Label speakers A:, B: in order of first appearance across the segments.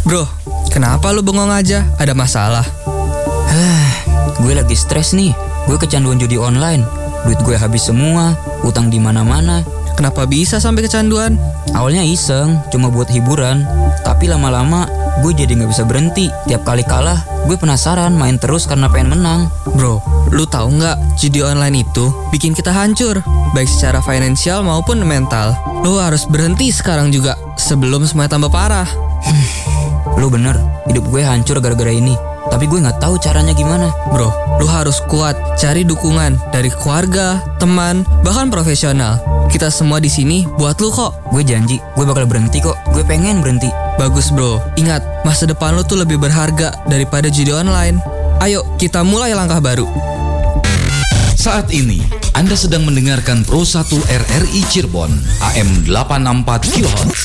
A: Bro, kenapa lu bengong aja? Ada masalah?
B: Gue lagi stres nih. Gue kecanduan judi online. Duit gue habis semua, utang di mana-mana.
A: Kenapa bisa sampai kecanduan?
B: Awalnya iseng, cuma buat hiburan. Tapi lama-lama gue jadi gak bisa berhenti. Tiap kali kalah, gue penasaran main terus karena pengen menang.
A: Bro, lu tahu nggak judi online itu bikin kita hancur, baik secara finansial maupun mental. Lu harus berhenti sekarang juga, sebelum semuanya tambah parah.
B: Lu bener, hidup gue hancur gara-gara ini. Tapi gue gak tahu caranya gimana.
A: Bro, lu harus kuat, cari dukungan dari keluarga, teman, bahkan profesional. Kita semua di sini buat lu kok.
B: Gue janji, gue bakal berhenti kok. Gue pengen berhenti.
A: Bagus bro, ingat, masa depan lu tuh lebih berharga daripada judi online. Ayo, kita mulai langkah baru.
C: Saat ini, Anda sedang mendengarkan Pro 1 RRI Cirebon, AM 864 kHz.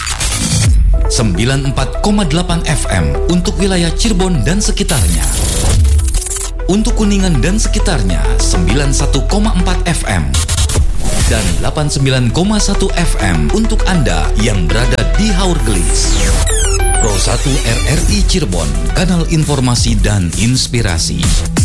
C: 94,8 FM untuk wilayah Cirebon dan sekitarnya. Untuk Kuningan dan sekitarnya 91,4 FM dan 89,1 FM untuk Anda yang berada di Haurgelis. Pro 1 RRI Cirebon, kanal informasi dan inspirasi.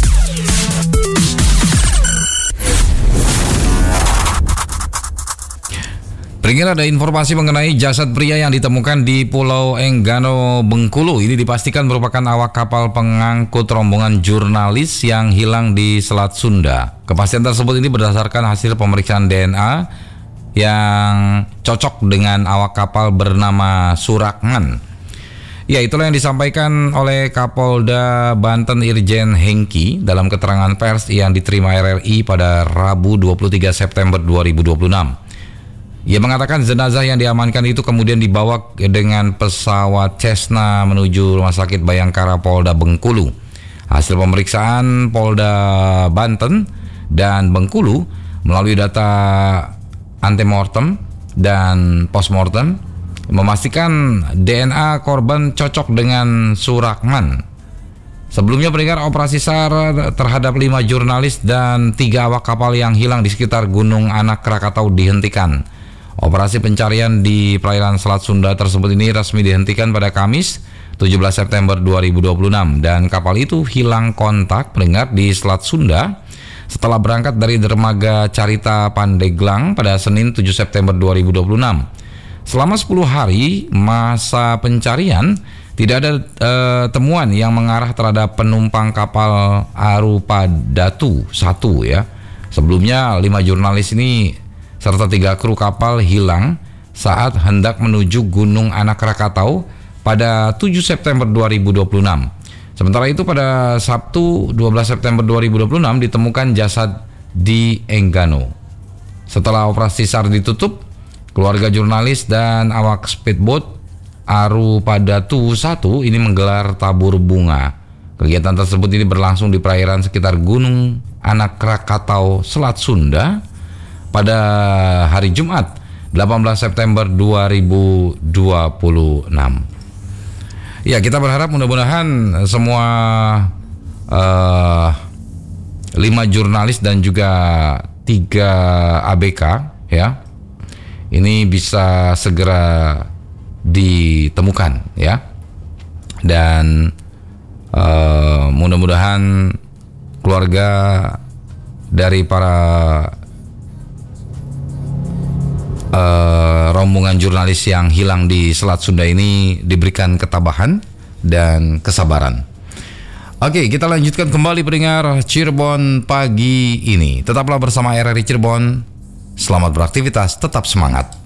D: Pendengar, ada informasi mengenai jasad pria yang ditemukan di Pulau Enggano, Bengkulu. Ini dipastikan merupakan awak kapal pengangkut rombongan jurnalis yang hilang di Selat Sunda. Kepastian tersebut ini berdasarkan hasil pemeriksaan DNA yang cocok dengan awak kapal bernama Surakman. Ya, itulah yang disampaikan oleh Kapolda Banten Irjen Hengki dalam keterangan pers yang diterima RRI pada Rabu 23 September 2026. Ia mengatakan jenazah yang diamankan itu kemudian dibawa dengan pesawat Cessna menuju Rumah Sakit Bayangkara Polda Bengkulu. Hasil pemeriksaan Polda Banten dan Bengkulu melalui data antemortem dan postmortem memastikan DNA korban cocok dengan Surakman. Sebelumnya pendengar, operasi SAR terhadap 5 jurnalis dan 3 awak kapal yang hilang di sekitar Gunung Anak Krakatau dihentikan. Operasi pencarian di perairan Selat Sunda tersebut ini resmi dihentikan pada Kamis 17 September 2026 dan kapal itu hilang kontak pendengar di Selat Sunda setelah berangkat dari dermaga Carita Pandeglang pada Senin 7 September 2026. Selama 10 hari masa pencarian tidak ada temuan yang mengarah terhadap penumpang kapal Arupadatu 1 ya. Sebelumnya 5 jurnalis ini serta 3 kru kapal hilang saat hendak menuju Gunung Anak Krakatau pada 7 September 2026. Sementara itu pada Sabtu 12 September 2026 ditemukan jasad di Enggano. Setelah operasi SAR ditutup, keluarga jurnalis dan awak speedboat Arupadatu 1 ini menggelar tabur bunga. Kegiatan tersebut ini berlangsung di perairan sekitar Gunung Anak Krakatau, Selat Sunda pada hari Jumat 18 September 2026. Ya, kita berharap mudah-mudahan semua 5 jurnalis dan juga 3 ABK ya ini bisa segera ditemukan ya, dan mudah-mudahan keluarga dari para rombongan jurnalis yang hilang di Selat Sunda ini diberikan ketabahan dan kesabaran. Oke, kita lanjutkan kembali pendengar Cirebon pagi ini. Tetaplah bersama RRI Cirebon. Selamat beraktivitas, tetap semangat.